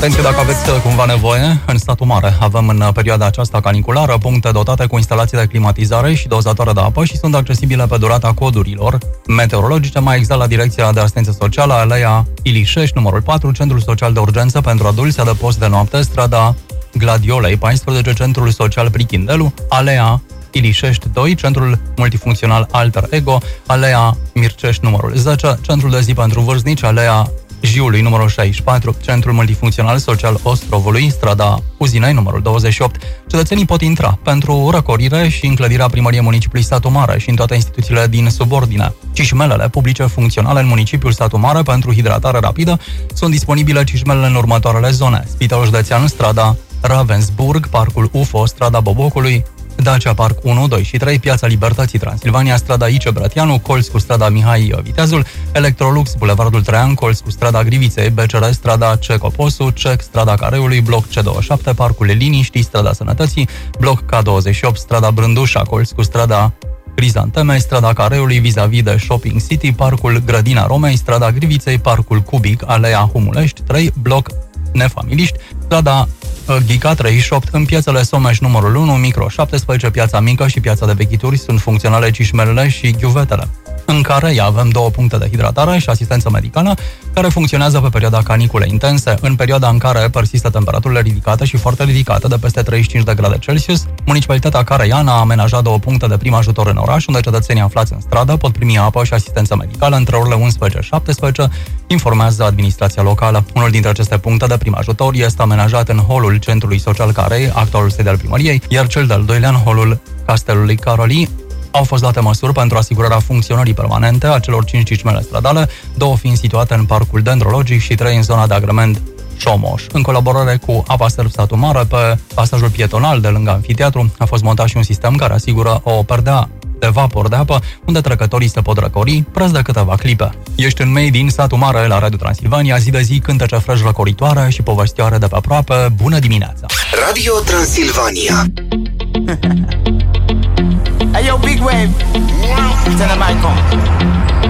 Atenție dacă aveți cumva nevoie, în satul mare avem în perioada aceasta caniculară puncte dotate cu instalații de climatizare și dozatoare de apă și sunt accesibile pe durata codurilor meteorologice, mai exact la Direcția de Asistență Socială, Alea Ilișești, numărul 4, Centrul Social de Urgență pentru Adulți, adăpost de noapte, strada Gladiolei 14, Centrul Social Prichindelu, Alea Ilișești 2, Centrul Multifuncțional Alter Ego, Alea Mircești numărul 10, Centrul de zi pentru vârstnici, Alea Jiului numărul 64, Centrul Multifuncțional Social Ostrovului, strada Uzinei numărul 28. Cetățenii pot intra pentru răcorire și în clădirea Primăriei Municipiului Satu Mare și în toate instituțiile din subordine. Cișmelele publice funcționale în municipiul Satu Mare pentru hidratare rapidă sunt disponibile cișmelele în următoarele zone: Spitalul Județean, strada Ravensburg, Parcul UFO, strada Bobocului, Dacia Park 1, 2 și 3, Piața Libertății Transilvania, strada Ice Brătianu, colț cu strada Mihai Viteazul, Electrolux, Bulevardul Traian, colț cu strada Griviței, BCR, strada Cecoposu, CEC, strada Careului, bloc C27, Parcul Liniștii, strada Sănătății, bloc K28, strada Brândușa, colț cu strada Crizanteme, strada Careului, vis-a-vis de Shopping City, Parcul Grădina Romei, strada Griviței, Parcul Cubic, Alea Humulești 3, bloc Nefamiliști, strada Ghica 38, în piețele Someș numărul 1, Micro 17, Piața Mică și Piața de Vechituri sunt funcționale cișmelele și ghiuvetele. În Careia avem 2 puncte de hidratare și asistență medicală care funcționează pe perioada caniculei intense. În perioada în care persistă temperaturile ridicate și foarte ridicate de peste 35 de grade Celsius, Municipalitatea Careiana a amenajat 2 puncte de prim ajutor în oraș, unde cetățenii aflați în stradă pot primi apă și asistență medicală între orele 11-17, informează administrația locală. Unul dintre aceste puncte de prim ajutor este amenajat în holul Centrului Social Carei, actualul sediu al primăriei, iar cel de-al doilea în holul Castelului Caroli. Au fost luate măsuri pentru asigurarea funcționării permanente a celor 5 cișmele stradale, 2 fiind situate în Parcul Dendrologic și 3 în zona de agrement Șomoș. În colaborare cu Apa Serv Satu Mare, pe pasajul pietonal de lângă anfiteatru a fost montat și un sistem care asigură o perdea de vapor de apă, unde trecătorii se pot răcori preț de câteva clipe. Ești în mei din Satu Mare la Radio Transilvania, zi de zi cântece fresh răcoritoare și povestioare de pe aproape. Bună dimineața! Radio Transilvania. Hey yo, Big Wave, tell them I come.